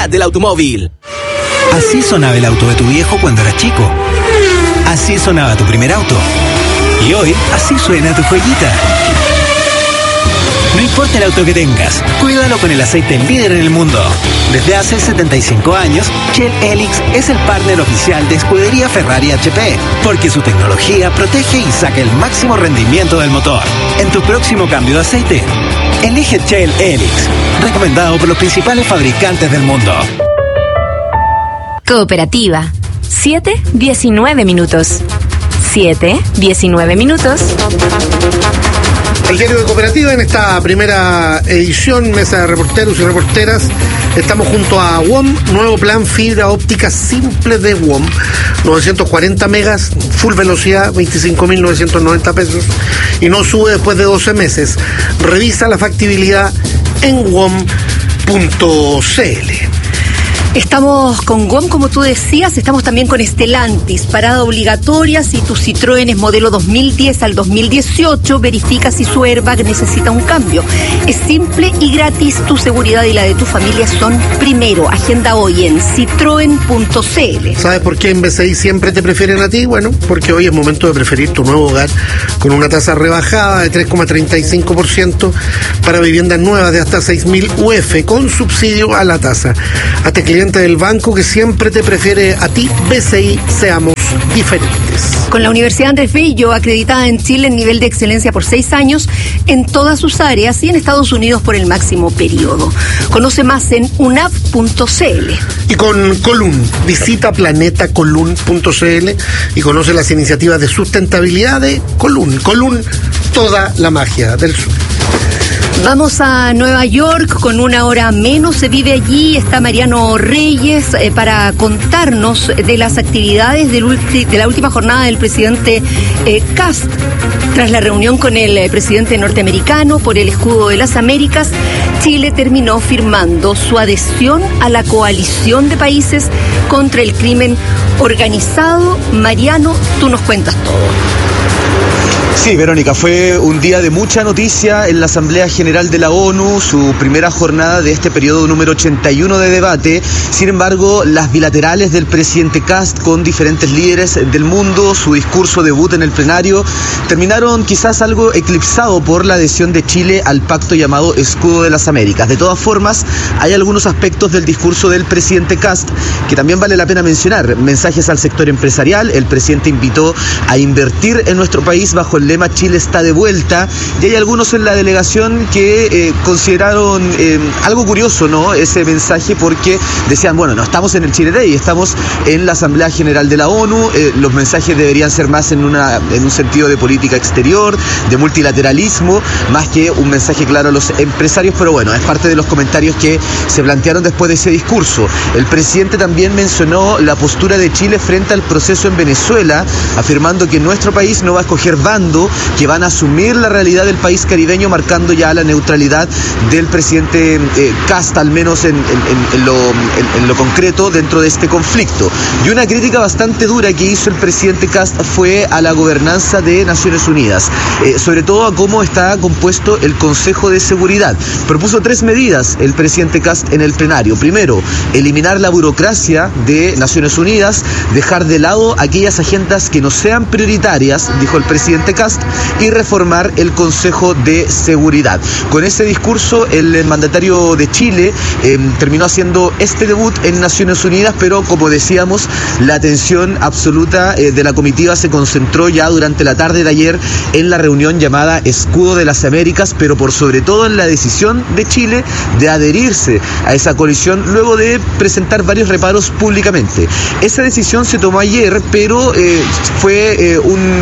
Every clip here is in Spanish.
realidad del automóvil. Así sonaba el auto de tu viejo cuando eras chico. Así sonaba tu primer auto. Y hoy, así suena tu joyita. No importa el auto que tengas, cuídalo con el aceite líder en el mundo. Desde hace 75 años, Shell Helix es el partner oficial de Escudería Ferrari HP, porque su tecnología protege y saca el máximo rendimiento del motor. En tu próximo cambio de aceite, elige Shell Helix, recomendado por los principales fabricantes del mundo. Cooperativa. 7:19 minutos. 7:19 minutos. El diario de Cooperativa, en esta primera edición, mesa de reporteros y reporteras, estamos junto a WOM, nuevo plan fibra óptica simple de WOM, 940 megas, full velocidad, 25.990 pesos, y no sube después de 12 meses. Revisa la factibilidad en WOM.cl. Estamos con WOM, como tú decías, estamos también con Stellantis, parada obligatoria si tu Citroën es modelo 2010 al 2018, verifica si su airbag necesita un cambio. Es simple y gratis, tu seguridad y la de tu familia son primero. Agenda hoy en citroen.cl. ¿Sabes por qué en BCI siempre te prefieren a ti? Bueno, porque hoy es momento de preferir tu nuevo hogar con una tasa rebajada de 3,35% para viviendas nuevas de hasta 6.000 UF con subsidio a la tasa. Hazte cliente del banco que siempre te prefiere a ti. BCI, seamos diferentes. Con la Universidad Andrés Bello, acreditada en Chile en nivel de excelencia por 6 años en todas sus áreas y en Estados Unidos por el máximo periodo. Conoce más en unap.cl. Y con Colún, visita planetacolún.cl y conoce las iniciativas de sustentabilidad de Colún. Colún, toda la magia del sur. Vamos a Nueva York, con una hora menos se vive allí. Está Mariano Reyes para contarnos de las actividades de la última jornada del presidente Kast. Tras la reunión con el presidente norteamericano por el escudo de las Américas, Chile terminó firmando su adhesión a la coalición de países contra el crimen organizado. Mariano, tú nos cuentas todo. Sí, Verónica, fue un día de mucha noticia en la Asamblea General de la ONU, su primera jornada de este periodo número 81 de debate. Sin embargo, las bilaterales del presidente Kast con diferentes líderes del mundo, su discurso debut en el plenario, terminaron quizás algo eclipsado por la adhesión de Chile al pacto llamado Escudo de las Américas. De todas formas, hay algunos aspectos del discurso del presidente Kast que también vale la pena mencionar. Mensajes al sector empresarial, el presidente invitó a invertir en nuestro país bajo el lema Chile está de vuelta, y hay algunos en la delegación que consideraron algo curioso, ¿no?, ese mensaje, porque decían, bueno, no estamos en el Chile Day, estamos en la Asamblea General de la ONU, los mensajes deberían ser más en un sentido de política exterior, de multilateralismo, más que un mensaje claro a los empresarios, pero bueno, es parte de los comentarios que se plantearon después de ese discurso. El presidente también mencionó la postura de Chile frente al proceso en Venezuela, afirmando que nuestro país no va a escoger bando, que van a asumir la realidad del país caribeño, marcando ya la neutralidad del presidente Kast, al menos en lo concreto dentro de este conflicto. Y una crítica bastante dura que hizo el presidente Kast fue a la gobernanza de Naciones Unidas, sobre todo a cómo está compuesto el Consejo de Seguridad. Propuso 3 medidas el presidente Kast en el plenario. Primero, eliminar la burocracia de Naciones Unidas, dejar de lado aquellas agendas que no sean prioritarias, dijo el presidente Kast, y reformar el Consejo de Seguridad. Con ese discurso, el mandatario de Chile terminó haciendo este debut en Naciones Unidas, pero como decíamos, la atención absoluta de la comitiva se concentró ya durante la tarde de ayer en la reunión llamada Escudo de las Américas, pero por sobre todo en la decisión de Chile de adherirse a esa coalición luego de presentar varios reparos públicamente. Esa decisión se tomó ayer, pero fue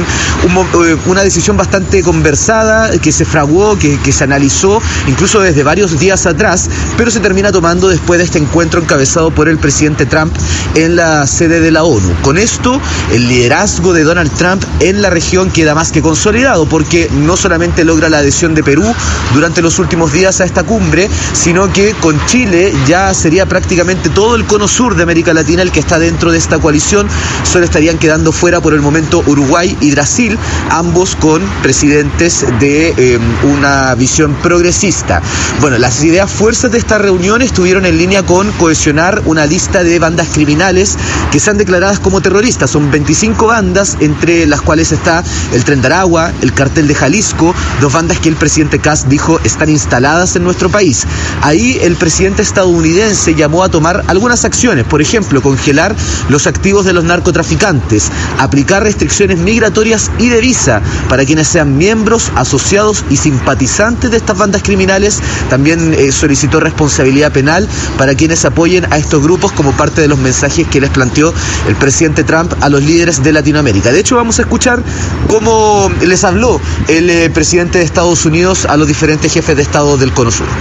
una decisión bastante conversada, que se fraguó, que se analizó incluso desde varios días atrás, pero se termina tomando después de este encuentro encabezado por el presidente Trump en la sede de la ONU. Con esto, el liderazgo de Donald Trump en la región queda más que consolidado, porque no solamente logra la adhesión de Perú durante los últimos días a esta cumbre, sino que con Chile ya sería prácticamente todo el cono sur de América Latina el que está dentro de esta coalición. Solo estarían quedando fuera por el momento Uruguay y Brasil, ambos ambos con presidentes de una visión progresista. Bueno, las ideas fuerzas de esta reunión estuvieron en línea con cohesionar una lista de bandas criminales que sean declaradas como terroristas. Son 25 bandas, entre las cuales está el Tren de Aragua, el Cartel de Jalisco, dos bandas que el presidente Kast dijo están instaladas en nuestro país. Ahí el presidente estadounidense llamó a tomar algunas acciones, por ejemplo, congelar los activos de los narcotraficantes, aplicar restricciones migratorias y de visa para quienes sean miembros, asociados y simpatizantes de estas bandas criminales. También solicitó responsabilidad penal para quienes apoyen a estos grupos, como parte de los mensajes que les planteó el presidente Trump a los líderes de Latinoamérica. De hecho, vamos a escuchar cómo les habló el presidente de Estados Unidos a los diferentes jefes de Estado del Cono Sur.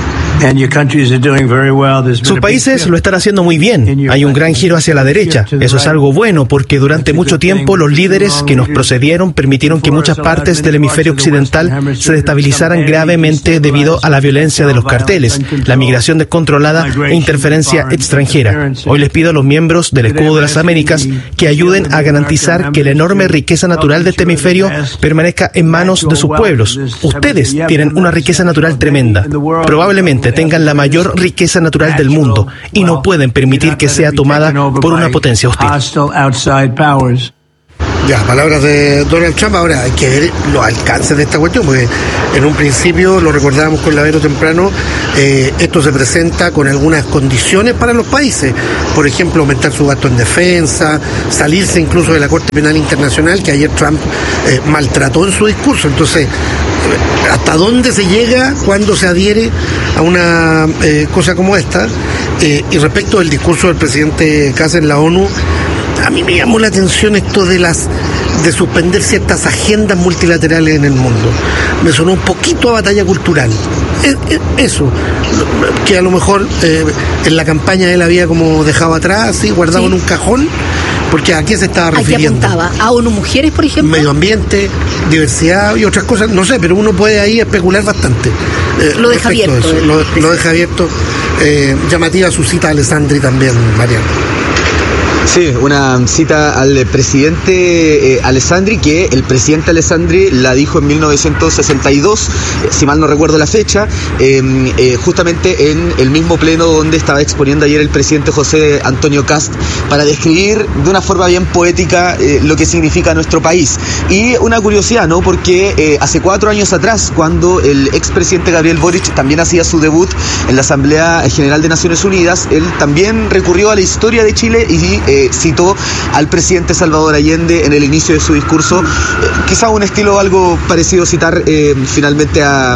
Sus países lo están haciendo muy bien. Hay un gran giro hacia la derecha. Eso es algo bueno, porque durante mucho tiempo los líderes que nos precedieron permitieron que muchas partes del hemisferio occidental se destabilizaran gravemente debido a la violencia de los carteles, la migración descontrolada e interferencia extranjera. Hoy les pido a los miembros del Escudo de las Américas que ayuden a garantizar que la enorme riqueza natural de este hemisferio permanezca en manos de sus pueblos. Ustedes tienen una riqueza natural tremenda. Probablemente tengan la mayor riqueza natural del mundo y no pueden permitir que sea tomada por una potencia hostil. Ya, palabras de Donald Trump. Ahora hay que ver los alcances de esta cuestión, porque en un principio, lo recordábamos con Lavero temprano, esto se presenta con algunas condiciones para los países. Por ejemplo, aumentar su gasto en defensa, salirse incluso de la Corte Penal Internacional, que ayer Trump maltrató en su discurso. Entonces, ¿hasta dónde se llega cuando se adhiere a una cosa como esta? Y respecto del discurso del presidente Kast en la ONU, a mí me llamó la atención esto de suspender ciertas agendas multilaterales en el mundo. Me sonó un poquito a batalla cultural. Eso, que a lo mejor en la campaña él había como dejado atrás y guardado en un cajón, porque ¿a qué se estaba refiriendo? ¿A qué apuntaba? ¿A ONU Mujeres, por ejemplo? Medio ambiente, diversidad y otras cosas, no sé, pero uno puede ahí especular bastante. Lo deja abierto. Lo deja abierto. Llamativa su cita a Alessandri también, Mariano. Sí, una cita al presidente Alessandri, que el presidente Alessandri la dijo en 1962, si mal no recuerdo la fecha, justamente en el mismo pleno donde estaba exponiendo ayer el presidente José Antonio Kast, para describir de una forma bien poética lo que significa nuestro país. Y una curiosidad, ¿no? Porque hace 4 años atrás, cuando el expresidente Gabriel Boric también hacía su debut en la Asamblea General de Naciones Unidas, él también recurrió a la historia de Chile y citó al presidente Salvador Allende en el inicio de su discurso, quizá un estilo algo parecido, citar finalmente a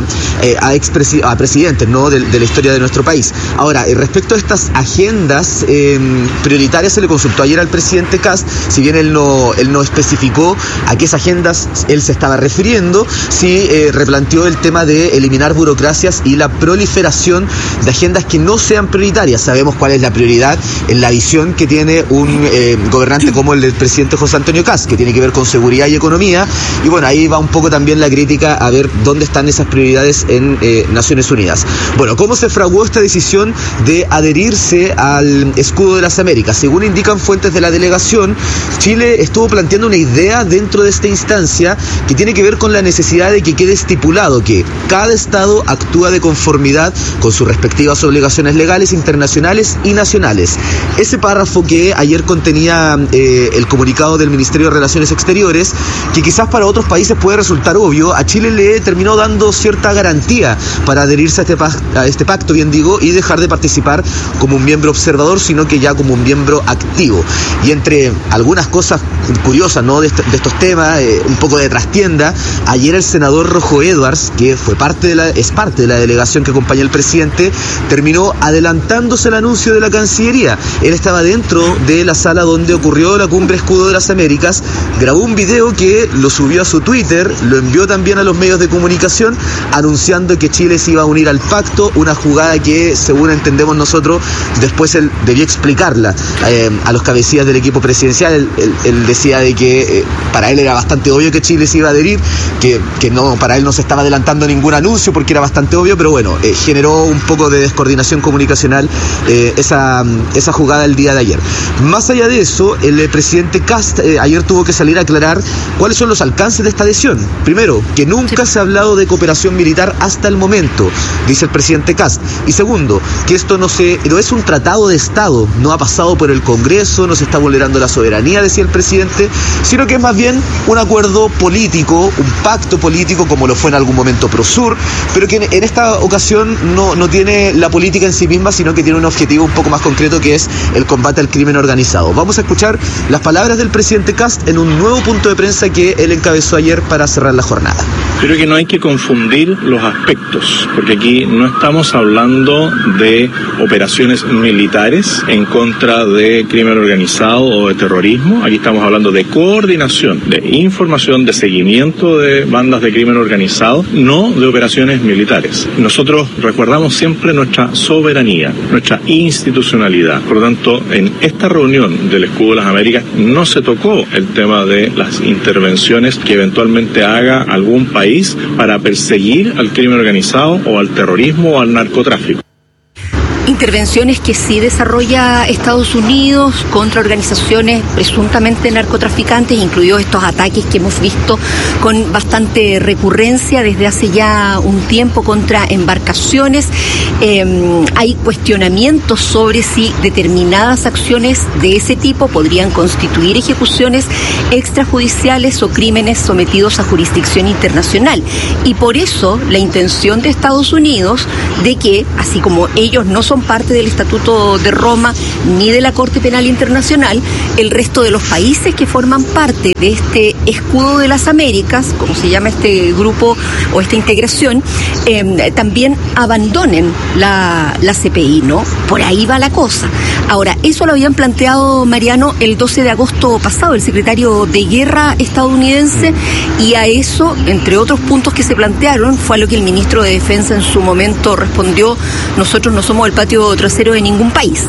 presidentes, ¿no? de la historia de nuestro país. Ahora, respecto a estas agendas prioritarias, se le consultó ayer al presidente Kast, si bien él no especificó a qué agendas él se estaba refiriendo, sí replanteó el tema de eliminar burocracias y la proliferación de agendas que no sean prioritarias. Sabemos cuál es la prioridad en la visión que tiene un gobernante como el del presidente José Antonio Kast, que tiene que ver con seguridad y economía. Y bueno, ahí va un poco también la crítica a ver dónde están esas prioridades en Naciones Unidas. Bueno, ¿cómo se fraguó esta decisión de adherirse al Escudo de las Américas? Según indican fuentes de la delegación, Chile estuvo planteando una idea dentro de esta instancia que tiene que ver con la necesidad de que quede estipulado que cada estado actúa de conformidad con sus respectivas obligaciones legales, internacionales y nacionales. Ese párrafo que ayer contenía el comunicado del Ministerio de Relaciones Exteriores, que quizás para otros países puede resultar obvio, a Chile le terminó dando cierta garantía para adherirse a este pacto, bien digo, y dejar de participar como un miembro observador, sino que ya como un miembro activo. Y entre algunas cosas curiosas, ¿no?, de estos temas, un poco de trastienda, ayer el senador Rojo Edwards, que es parte de la delegación que acompaña al presidente, terminó adelantándose el anuncio de la Cancillería. Él estaba dentro de la sala donde ocurrió la cumbre Escudo de las Américas, grabó un video que lo subió a su Twitter, lo envió también a los medios de comunicación, anunciando que Chile se iba a unir al pacto, una jugada que, según entendemos nosotros, después él debió explicarla a los cabecillas del equipo presidencial. Él decía de que para él era bastante obvio que Chile se iba a adherir, que no, para él no se estaba adelantando ningún anuncio porque era bastante obvio, pero bueno, generó un poco de descoordinación comunicacional esa jugada el día de ayer. Más allá de eso, el presidente Kast ayer tuvo que salir a aclarar cuáles son los alcances de esta adhesión. Primero, que nunca se ha hablado de cooperación militar hasta el momento, dice el presidente Kast. Y segundo, que esto no es un tratado de Estado, no ha pasado por el Congreso, no se está vulnerando la soberanía, decía el presidente, sino que es más bien un acuerdo político, un pacto político, como lo fue en algún momento Prosur, pero que en esta ocasión no tiene la política en sí misma, sino que tiene un objetivo un poco más concreto, que es el combate al crimen organizado. Vamos a escuchar las palabras del presidente Kast en un nuevo punto de prensa que él encabezó ayer para cerrar la jornada. Creo que no hay que confundir los aspectos, porque aquí no estamos hablando de operaciones militares en contra de crimen organizado o de terrorismo. Aquí estamos hablando de coordinación, de información, de seguimiento de bandas de crimen organizado, no de operaciones militares. Nosotros recordamos siempre nuestra soberanía, nuestra institucionalidad. Por lo tanto, en esta reunión del Escudo de las Américas no se tocó el tema de las intervenciones que eventualmente haga algún país para perseguir al crimen organizado o al terrorismo o al narcotráfico. Intervenciones que sí desarrolla Estados Unidos contra organizaciones presuntamente narcotraficantes, incluidos estos ataques que hemos visto con bastante recurrencia desde hace ya un tiempo contra embarcaciones. Hay cuestionamientos sobre si determinadas acciones de ese tipo podrían constituir ejecuciones extrajudiciales o crímenes sometidos a jurisdicción internacional. Y por eso la intención de Estados Unidos de que, así como ellos no son parte del Estatuto de Roma ni de la Corte Penal Internacional, el resto de los países que forman parte de este Escudo de las Américas, como se llama este grupo o esta integración, también abandonen la CPI, ¿no? Por ahí va la cosa. Ahora, eso lo habían planteado, Mariano, el 12 de agosto pasado, el secretario de Guerra estadounidense, y a eso, entre otros puntos que se plantearon, fue a lo que el ministro de Defensa en su momento respondió: nosotros no somos el patio trasero de ningún país.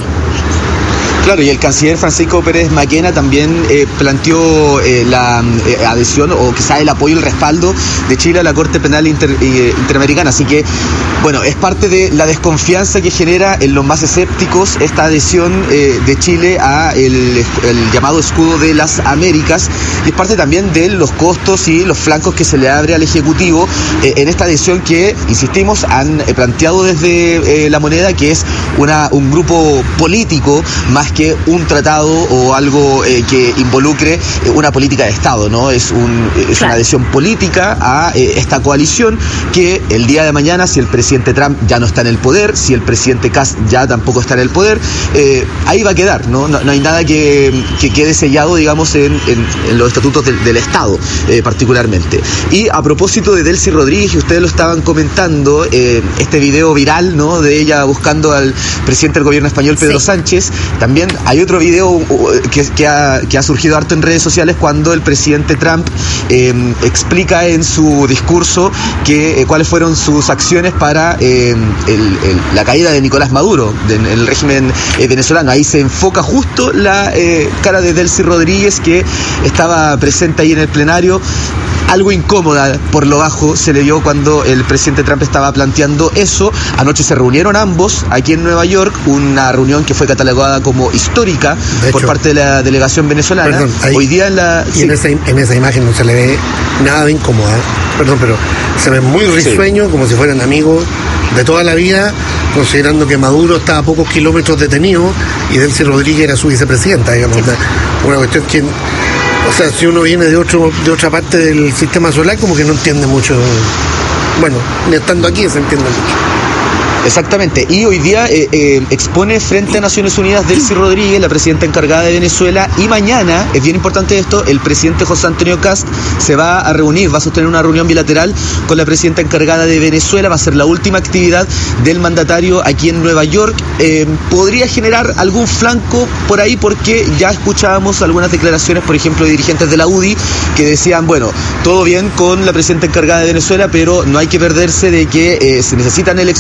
Claro, y el canciller Francisco Pérez Maquena también planteó la adhesión o quizá el apoyo y el respaldo de Chile a la Corte Penal Interamericana. Así que, bueno, es parte de la desconfianza que genera en los más escépticos esta adhesión de Chile a el llamado Escudo de las Américas, y es parte también de los costos y los flancos que se le abre al Ejecutivo en esta adhesión que, insistimos, han planteado desde La Moneda, que es un grupo político más que un tratado o algo que involucre una política de Estado, ¿no? Es una adhesión política a esta coalición que el día de mañana, si el presidente Trump ya no está en el poder, si el presidente Kast ya tampoco está en el poder, ahí va a quedar, ¿no? No hay nada que quede sellado, digamos, en los estatutos del Estado, particularmente. Y a propósito de Delcy Rodríguez, y ustedes lo estaban comentando, este video viral, ¿no?, de ella buscando al presidente del gobierno español, Pedro Sánchez. También hay otro video que ha surgido harto en redes sociales cuando el presidente Trump explica en su discurso cuáles fueron sus acciones para la caída de Nicolás Maduro en el régimen venezolano. Ahí se enfoca justo la cara de Delcy Rodríguez, que estaba presente ahí en el plenario. Algo incómoda por lo bajo se le vio cuando el presidente Trump estaba planteando eso. Anoche se reunieron ambos aquí en Nueva York, una reunión que fue catalogada como histórica por parte de la delegación venezolana. Perdón, hoy día en esa imagen no se le ve nada de incómoda. Perdón, pero se ve muy risueño, como si fueran amigos de toda la vida, considerando que Maduro estaba a pocos kilómetros detenido y Delcy Rodríguez era su vicepresidenta, digamos. Una cuestión que, o sea, si uno viene de otra parte del sistema solar, como que no entiende mucho. Bueno, ni estando aquí se entiende mucho. Exactamente, y hoy día expone frente a Naciones Unidas Delcy Rodríguez, la presidenta encargada de Venezuela, y mañana, es bien importante esto, el presidente José Antonio Kast se va a reunir, va a sostener una reunión bilateral con la presidenta encargada de Venezuela. Va a ser la última actividad del mandatario aquí en Nueva York. Podría generar algún flanco por ahí, porque ya escuchábamos algunas declaraciones, por ejemplo, de dirigentes de la UDI que decían, bueno, todo bien con la presidenta encargada de Venezuela, pero no hay que perderse de que se necesitan elecciones, que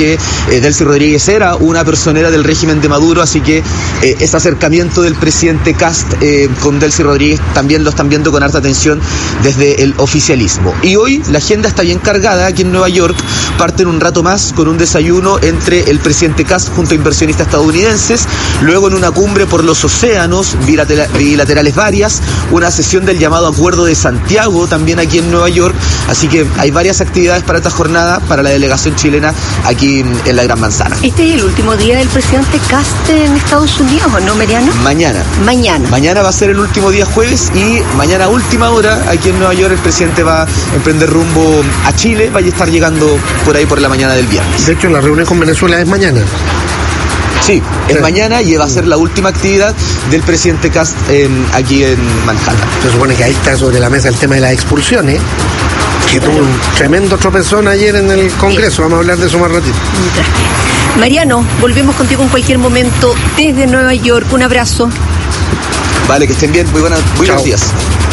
que Delcy Rodríguez era una personera del régimen de Maduro, así que ese acercamiento del presidente Kast con Delcy Rodríguez también lo están viendo con harta atención desde el oficialismo. Y hoy la agenda está bien cargada aquí en Nueva York. Parten un rato más con un desayuno entre el presidente Kast junto a inversionistas estadounidenses, luego en una cumbre por los océanos, bilaterales varias, una sesión del llamado Acuerdo de Santiago también aquí en Nueva York, así que hay varias actividades para esta jornada para la delegación chilena aquí en la Gran Manzana. ¿Este es el último día del presidente Kast en Estados Unidos o no, Mariano? Mañana. Mañana va a ser el último día jueves y mañana a última hora aquí en Nueva York el presidente va a emprender rumbo a Chile, vaya a estar llegando por ahí por la mañana del viernes. De hecho, la reunión con Venezuela es mañana. Sí, es mañana y va a ser la última actividad del presidente Kast aquí en Manhattan. Se supone que ahí está sobre la mesa el tema de las expulsiones, que tuvo un tremendo tropezón ayer en el Congreso. Vamos a hablar de eso más ratito. Mariano, volvemos contigo en cualquier momento desde Nueva York. Un abrazo. Vale, que estén bien. Muy buenos días.